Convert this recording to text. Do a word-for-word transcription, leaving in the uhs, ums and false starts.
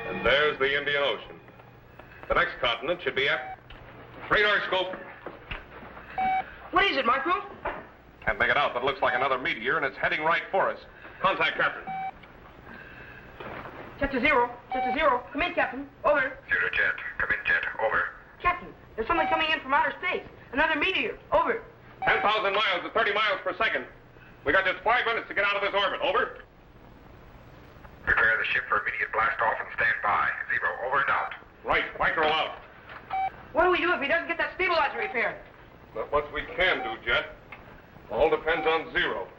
And there's the Indian Ocean. The next continent should be at... Radar scope. What is it, Micro? Can't make it out, but it looks like another meteor, and it's heading right for us. Contact Captain. Jet to zero. Jet to zero. Come in, Captain. Over. Zero jet. Come in, jet. Over. Captain, there's something coming in from outer space. Another meteor. Over. ten thousand miles at thirty miles per second. We got just five minutes to get out of this orbit. Over. Prepare the ship for immediate blast off and stand by. Zero. Over and out. Right. Micro out. What do we do if he doesn't get that stabilizer repaired? Not much we can do, Jet. All depends on Zero.